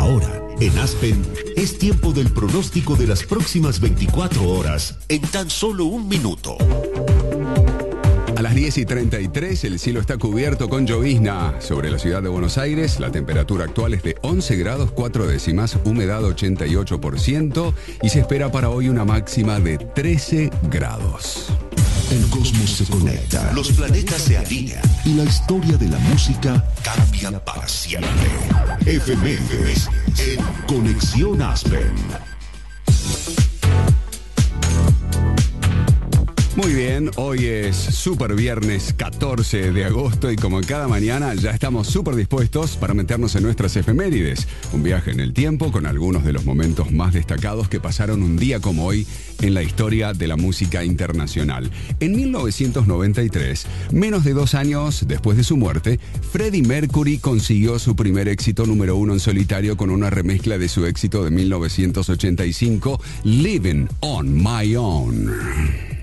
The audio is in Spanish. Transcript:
Ahora, en Aspen, es tiempo del pronóstico de las próximas 24 horas en tan solo un minuto. A las 10:33 el cielo está cubierto con llovizna sobre la ciudad de Buenos Aires. La temperatura actual es de 11 grados 4 décimas, humedad 88% y se espera para hoy una máxima de 13 grados. El cosmos se conecta, los planetas se alinean y la historia de la música cambia para siempre. Efemérides en Conexión Aspen. Muy bien, hoy es Super Viernes 14 de agosto y como cada mañana ya estamos súper dispuestos para meternos en nuestras efemérides. Un viaje en el tiempo con algunos de los momentos más destacados que pasaron un día como hoy en la historia de la música internacional. En 1993, menos de 2 años después de su muerte, Freddie Mercury consiguió su primer éxito número 1 en solitario con una remezcla de su éxito de 1985, Living on My Own.